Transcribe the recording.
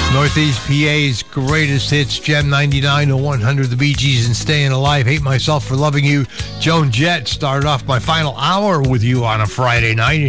Northeast PA's greatest hits, Gem 99 to 100, the Bee Gees and Staying Alive. Hate Myself for Loving You. Joan Jett started off my final hour with you on a Friday night.